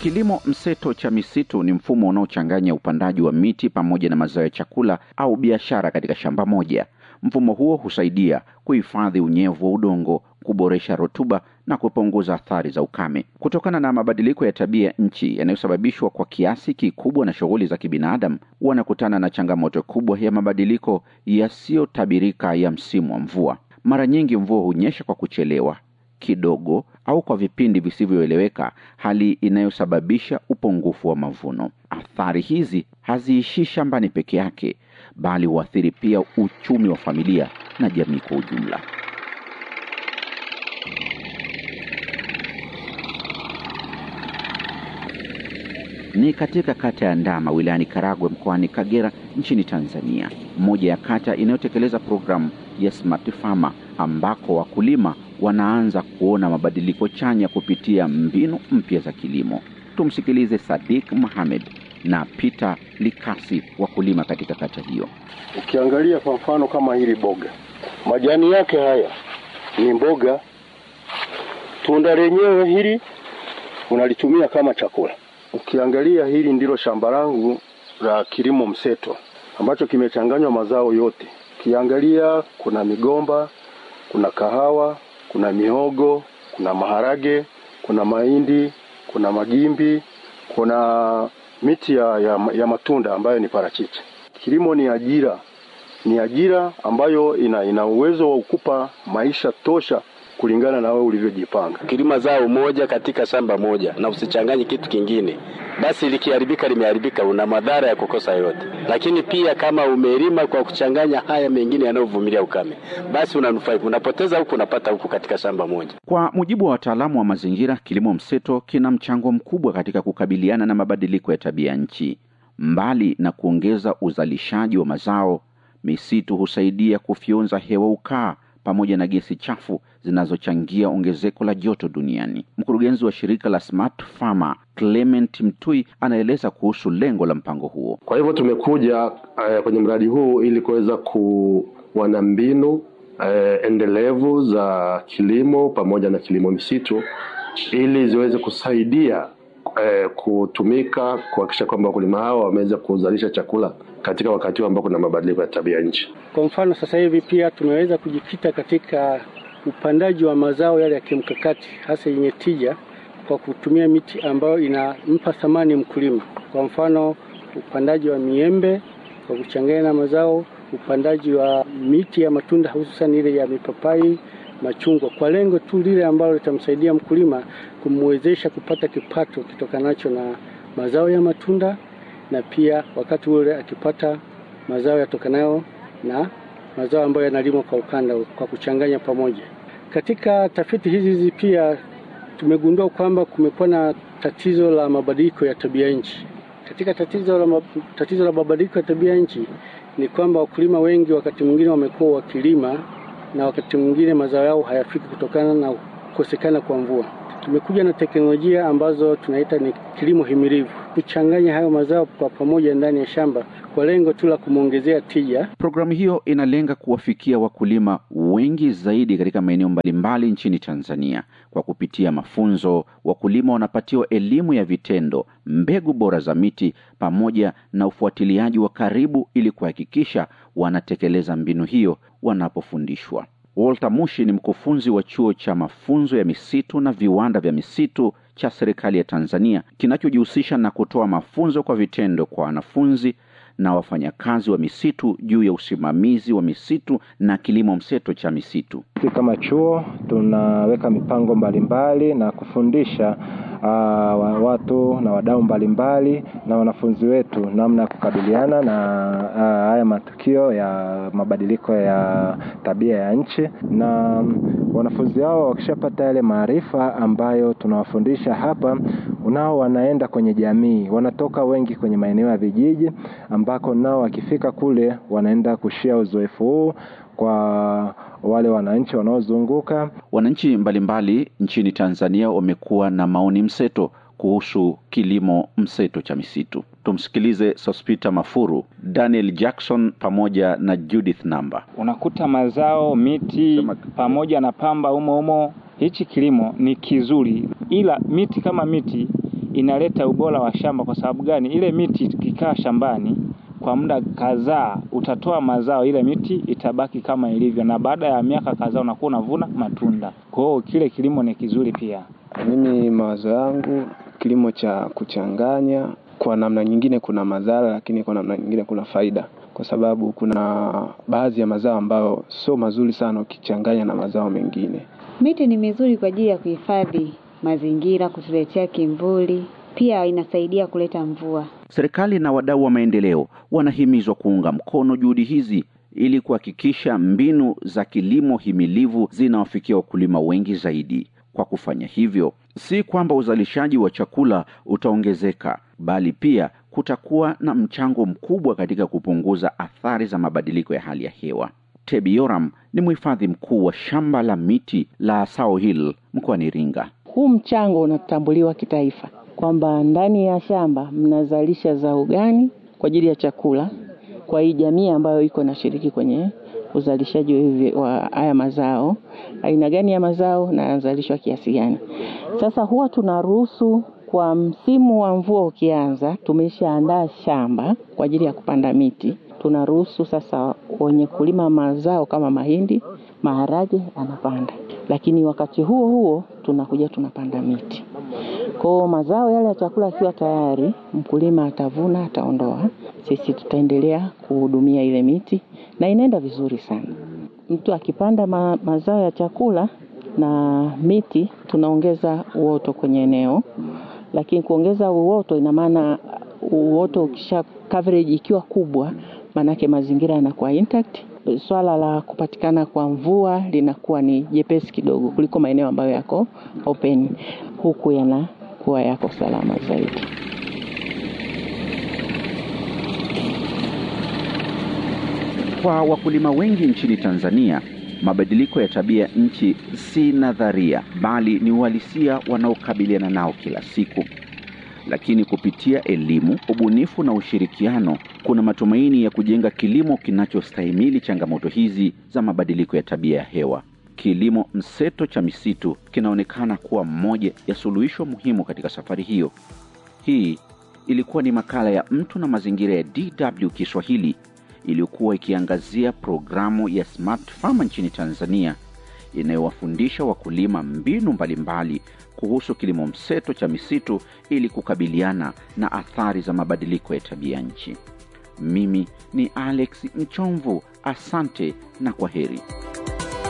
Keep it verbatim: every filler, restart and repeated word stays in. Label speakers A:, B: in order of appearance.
A: Kilimo mseto cha misitu ni mfumo unaochanganya upandaji wa miti pamoja na mazao ya chakula au biashara katika shamba moja. Mfumo huo husaidia kuhifadhi unyevu wa udongo, kuboresha rutuba na kupunguza athari za ukame. Kutokana na mabadiliko ya tabia nchi yanayosababishwa kwa kiasi kikubwa na shughuli za kibinadamu, wanakutana na changamoto kubwa ya mabadiliko yasiyotabirika ya msimu wa mvua. Mara nyingi mvua hunyesha kwa kuchelewa, kidogo au kwa vipindi visivyoeleweka, hali inayosababisha upungufu wa mavuno. Athari hizi haziishi shambani peke yake, bali huathiri pia uchumi wa familia na jamii kwa ujumla. Ni katika kata ya Ndama wilayani Karagwe mkoani Kagera nchini Tanzania, moja ya kata inayotekeleza programu ya Smart Farmer, ambako wakulima wanaanza kuona mabadiliko chanya kupitia mbinu mpya za kilimo. Tumsikilize Sadik Mohamed na Peter Likasi, wakulima katika kata hiyo.
B: Ukiangalia kwa mfano kama hili boga, majani yake haya ni mboga, tunda lenyewe hili unalitumia kama chakula. Ukiangalia hili ndilo shamba langu la kilimo mseto ambacho kimechanganywa mazao yote. Ukiangalia kuna migomba, kuna kahawa, kuna mihogo, kuna maharage, kuna mahindi, kuna magimbi, kuna miti ya, ya, ya matunda ambayo ni parachichi. Kilimo ni ajira. Ni ajira ambayo ina, ina uwezo wa kukupa maisha tosha kulingana na wewe ulivyojipanga.
C: Kilima zao moja katika shamba moja na usichanganye kitu kingine. Basi likiharibika limeharibika, una madhara ya kukosa yote. Lakini pia kama umelima kwa kuchanganya haya mengine yanayovumilia ukame, basi unanufaika, unapoteza huku unapata huku katika shamba moja.
A: Kwa mujibu wa wataalamu wa mazingira, kilimo mseto kina mchango mkubwa katika kukabiliana na mabadiliko ya tabia nchi. Mbali na kuongeza uzalishaji wa mazao, misitu husaidia kufyonza hewa ukaa pamoja na gesi chafu zinazochangia ongezeko la joto duniani. Mkurugenzi wa shirika la Smart Farmer, Clement Mtui, anaeleza kuhusu lengo la mpango huo.
D: Kwa hivyo tumekuja uh, kwenye mradi huu ili kuweza kuwa na mbinu uh, endelevu za kilimo pamoja na kilimo misitu ili ziweze kusaidia uh, kutumika kuhakikisha kwamba wakulima hao wameweza kuzalisha chakula katika wakati ambao kuna mabadiliko ya tabia nchi.
E: Kwa mfano sasa hivi pia tumeweza kujikita katika upandaji wa mazao yale ya kimkakati hasa yenye tija kwa kutumia miti ambayo inampa thamani mkulima. Kwa mfano upandaji wa miembe kwa kuchanganya na mazao, upandaji wa miti ya matunda hususan ile ya mipapai, machungwa, kwa lengo tu lile ambalo litamsaidia mkulima kumwezesha kupata kipato kitokanacho na mazao ya matunda, na pia wakati ule akipata mazao yatokanayo na mazao ambayo yanalimwa kwa ukanda kwa kuchanganya pamoja. Katika tafiti hizi hizi pia tumegundua kwamba kumekuwa na tatizo la mabadiliko ya tabia nchi. Katika tatizo la tatizo la mabadiliko ya tabia nchi ni kwamba wakulima wengi wakati mwingine wamekuwa wakilima na wakati mwingine mazao yao hayafiki kutokana na kukosekana kwa mvua. Tumekuja na teknolojia ambazo tunaita ni kilimo himilivu, kuchanganya hayo mazao kwa pamoja ndani ya shamba kwa lengo tu la kumuongezea tija.
A: Programu hiyo inalenga kuwafikia wakulima wengi zaidi katika maeneo mbalimbali nchini Tanzania. Kwa kupitia mafunzo, wakulima wanapatiwa elimu ya vitendo, mbegu bora za miti pamoja na ufuatiliaji wa karibu ili kuhakikisha wanatekeleza mbinu hiyo wanapofundishwa. Walter Mushi ni mkufunzi wa chuo cha mafunzo ya misitu na viwanda vya misitu cha serikali ya Tanzania kinachojihusisha na kutoa mafunzo kwa vitendo kwa wanafunzi na wafanyakazi wa misitu juu ya usimamizi wa misitu na kilimo mseto cha misitu.
F: Kama chuo tunaweka mipango mbalimbali na kufundisha uh, watu na wadau mbalimbali na wanafunzi wetu namna ya kukabiliana na uh, haya matukio ya mabadiliko ya tabia ya nchi. Na wanafunzi hao wakishapata yale maarifa ambayo tunawafundisha hapa, unao wanaenda kwenye jamii, wanatoka wengi kwenye maeneo ya vijiji ambako nao wakifika kule wanaenda kushia uzoefu huu kwa wale wananchi wanaozunguka.
A: Wananchi mbalimbali nchini Tanzania wamekuwa na maoni mseto kuhusu kilimo mseto cha misitu. Tumsikilize Sospita Mafuru, Daniel Jackson pamoja na Judith Namba.
G: Unakuta mazao, miti pamoja na pamba umo umo. Hichi kilimo ni kizuri, ila miti kama miti inaleta ubora wa shamba. Kwa sababu gani? Ile miti ikikaa shambani kwa muda kadhaa utatoa mazao, ile miti itabaki kama ilivyo, na baada ya miaka kadhaa unakuwa unavuna matunda. Kwa hiyo kile kilimo ni kizuri pia.
H: Mimi mawazo yangu, kilimo cha kuchanganya kwa namna nyingine kuna madhara, lakini kwa namna nyingine kuna faida. Kwa sababu kuna baadhi ya mazao ambayo sio mazuri sana ukichanganya na mazao mengine.
I: Miti ni mizuri kwa ajili ya kuhifadhi mazingira, kutuletea kimvuli, pia inasaidia kuleta mvua.
A: Serikali na wadau wa maendeleo wanahimizwa kuunga mkono juhudi hizi ili kuhakikisha mbinu za kilimo himilivu zinawafikia wakulima wengi zaidi. Kwa kufanya hivyo, si kwamba uzalishaji wa chakula utaongezeka, bali pia kutakuwa na mchango mkubwa katika kupunguza athari za mabadiliko ya hali ya hewa. Tebi Yoram ni mhifadhi mkuu wa shamba la miti la Sao Hill mkoani Iringa.
J: Huu mchango unatambuliwa kitaifa kwamba ndani ya shamba mnazalisha zao gani kwa ajili ya chakula kwa hii jamii ambayo iko na shiriki kwenye uzalishaji wa haya mazao, aina gani ya mazao na yanazalishwa kiasi gani. Sasa huwa tunaruhusu kwa msimu wa mvua ukianza, tumeshaandaa shamba kwa ajili ya kupanda miti. Tunaruhusu sasa wenye kulima mazao kama mahindi, maharage anapanda. Lakini wakati huo huo tunakuja tunapanda miti. Kwa mazao yale ya chakula yakiwa tayari, mkulima atavuna, ataondoa. Sisi tutaendelea kuhudumia ile miti na inaenda vizuri sana. Mtu akipanda ma, mazao ya chakula na miti, tunaongeza uoto kwenye eneo. Lakini kuongeza uoto ina maana uoto ukisha coverage ikiwa kubwa, manake mazingira yanakuwa intact. Swala la kupatikana kwa mvua linakuwa ni jepesi kidogo kuliko maeneo ambayo yako open, huku yanakuwa yako salama zaidi.
A: Kwa wakulima wengi nchini Tanzania, mabadiliko ya tabia nchi si nadharia, bali ni uhalisia wanaokabiliana nao kila siku. Lakini kupitia elimu, ubunifu na ushirikiano, kuna matumaini ya kujenga kilimo kinachostahimili changamoto hizi za mabadiliko ya tabia ya hewa. Kilimo mseto cha misitu kinaonekana kuwa moja ya suluhisho muhimu katika safari hiyo. Hii ilikuwa ni makala ya Mtu na Mazingira ya D W Kiswahili iliyokuwa ikiangazia programu ya Smart Farmer nchini Tanzania inayowafundisha wakulima mbinu mbalimbali kuhusu kilimo mseto cha misitu ili kukabiliana na athari za mabadiliko ya tabia nchi. Mimi ni Alex Mchomvu, asante na kwaheri.